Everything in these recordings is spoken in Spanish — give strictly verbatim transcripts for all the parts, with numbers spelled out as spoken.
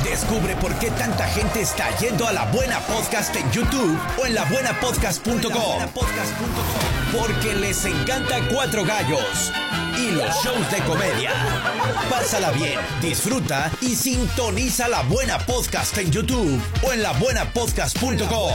Descubre por qué tanta gente está yendo a La Buena Podcast en YouTube o en la buena podcast punto com. Porque les encanta Cuatro Gallos y los shows de comedia. Pásala bien, disfruta y sintoniza La Buena Podcast en YouTube o en la buena podcast punto com.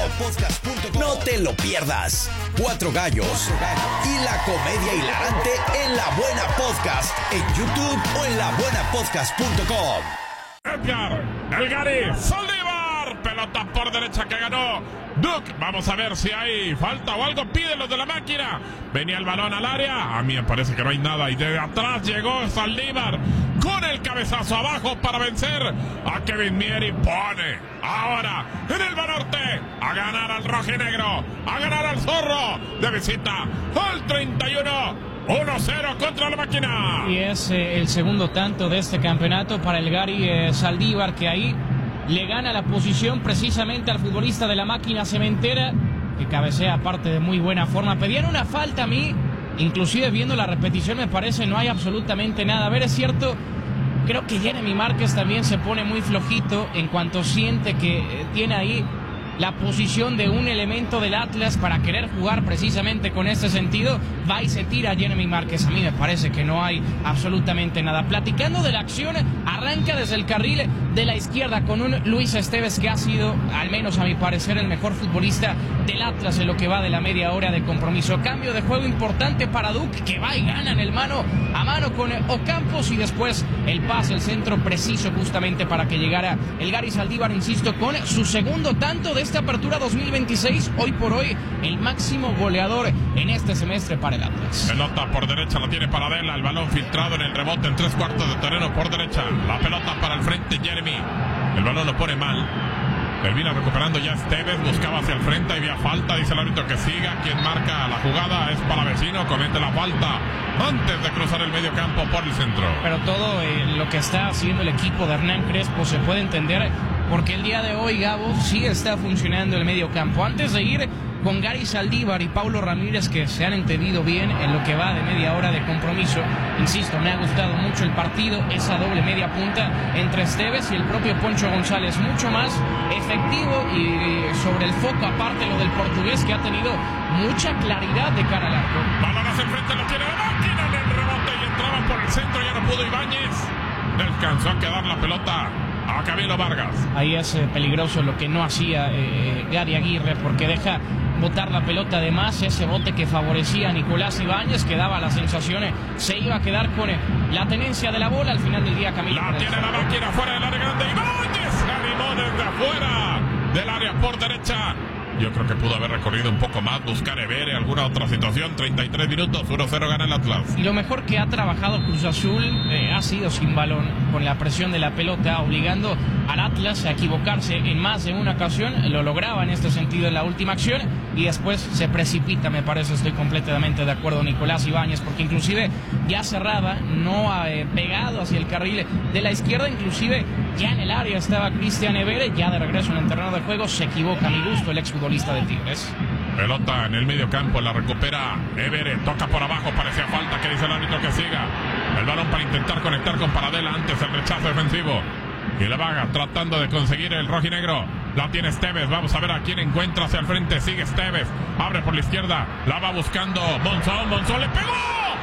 No te lo pierdas. Cuatro Gallos y la comedia hilarante en La Buena Podcast en YouTube o en la buena podcast punto com. Edgar, el Gary, Saldívar, pelota por derecha que ganó Duke. Vamos a ver si hay falta o algo. Piden los de la máquina. Venía el balón al área. A mí me parece que no hay nada. Y de atrás llegó Saldívar con el cabezazo abajo para vencer a Kevin Mieri. Pone ahora en el Banorte a ganar al rojinegro, a ganar al zorro de visita al treinta y uno. uno cero contra la máquina. Y es eh, el segundo tanto de este campeonato para el Gary eh, Saldívar, que ahí le gana la posición precisamente al futbolista de la máquina cementera, que cabecea aparte de muy buena forma. Pedían una falta a mí, inclusive viendo la repetición me parece no hay absolutamente nada. A ver, es cierto, creo que Jeremy Márquez también se pone muy flojito en cuanto siente que eh, tiene ahí la posición de un elemento del Atlas para querer jugar precisamente con este sentido. Va y se tira a Jeremy Márquez. A mí me parece que no hay absolutamente nada. Platicando de la acción, arranca desde el carril de la izquierda con un Luis Esteves que ha sido, al menos a mi parecer, el mejor futbolista del Atlas en lo que va de la media hora de compromiso. Cambio de juego importante para Duke, que va y gana en el mano a mano con Ocampos, y después el pase, el centro preciso justamente para que llegara el Gary Saldívar, insisto, con su segundo tanto de esta apertura dos mil veintiséis, hoy por hoy el máximo goleador en este semestre para el Atlas. Pelota por derecha, la tiene Paradela, el balón filtrado en el rebote en tres cuartos de terreno por derecha, la pelota para el frente Jeremy, el balón lo pone mal, termina recuperando ya Esteves, buscaba hacia el frente, había falta, dice el árbitro que siga, quien marca la jugada es Palavecino, comete la falta antes de cruzar el medio campo por el centro. Pero todo eh, lo que está haciendo el equipo de Hernán Crespo se puede entender, porque el día de hoy, Gabo, sí está funcionando el medio campo. Antes de ir con Gary Saldívar y Paulo Ramírez, que se han entendido bien en lo que va de media hora de compromiso, insisto, me ha gustado mucho el partido, esa doble media punta entre Esteves y el propio Poncho González, mucho más efectivo y sobre el foco, aparte lo del portugués, que ha tenido mucha claridad de cara al arco. Balón hacia el frente, lo tiene la máquina en el rebote y entraba por el centro, ya no pudo Ibáñez, le alcanzó a quedar la pelota a Camilo Vargas. Ahí es eh, peligroso lo que no hacía eh, Gary Aguirre, porque deja botar la pelota de más, ese bote que favorecía a Nicolás Ibáñez, que daba la sensación eh, se iba a quedar con eh, la tenencia de la bola. Al final del día Camilo la tiene la máquina fuera del área grande, Ibáñez se animó desde afuera del área por derecha. Yo creo que pudo haber recorrido un poco más, buscar Evere, alguna otra situación. Treinta y tres minutos, uno cero gana el Atlas. Y lo mejor que ha trabajado Cruz Azul eh, ha sido sin balón, con la presión de la pelota, obligando al Atlas a equivocarse en más de una ocasión. Lo lograba en este sentido en la última acción y después se precipita, me parece. Estoy completamente de acuerdo, Nicolás Ibáñez, porque inclusive ya cerraba, no ha eh, pegado hacia el carril de la izquierda, inclusive ya en el área estaba Cristian Evere, ya de regreso en el terreno de juego. Se equivoca a mi gusto el exfutbolista de Tigres. Pelota en el medio campo, la recupera Evere, toca por abajo, parecía falta, que dice el árbitro que siga. El balón para intentar conectar con Paradela, antes el rechazo defensivo. Y la vaga tratando de conseguir el rojinegro. La tiene Esteves, vamos a ver a quién encuentra hacia el frente. Sigue Esteves, abre por la izquierda, la va buscando Monzón, Monzón le pegó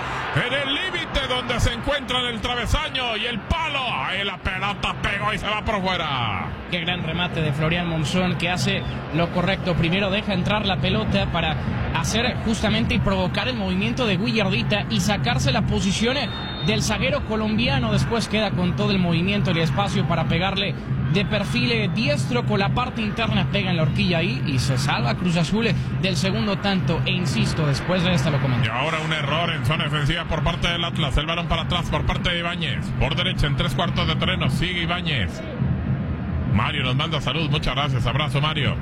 en el límite donde se encuentra en el travesaño y el palo. Ahí la pelota pegó y se va por fuera. Qué gran remate de Florian Monzón, que hace lo correcto. Primero deja entrar la pelota para hacer justamente y provocar el movimiento de Guillardita y sacarse la posición del zaguero colombiano. Después queda con todo el movimiento y el espacio para pegarle de perfil diestro con la parte interna, pega en la horquilla ahí y se salva Cruz Azul del segundo tanto. E insisto, después de esta lo comento. Y ahora un error en zona defensiva por parte del Atlas. El balón para atrás por parte de Ibáñez. Por derecha en tres cuartos de terreno sigue Ibáñez. Mario nos manda salud, muchas gracias, abrazo Mario.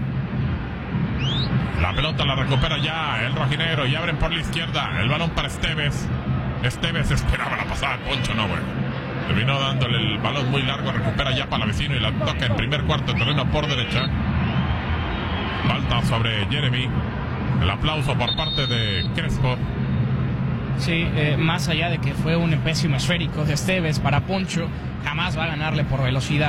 La pelota la recupera ya el rojinegro y abren por la izquierda. El balón para Esteves. Esteves esperaba la pasada, Poncho no, güey. Terminó dándole el balón muy largo, recupera ya Palavecino y la toca en primer cuarto de terreno por derecha. Falta sobre Jeremy. El aplauso por parte de Crespo. Sí, eh, más allá de que fue un pésimo esférico de Esteves para Poncho, jamás va a ganarle por velocidad.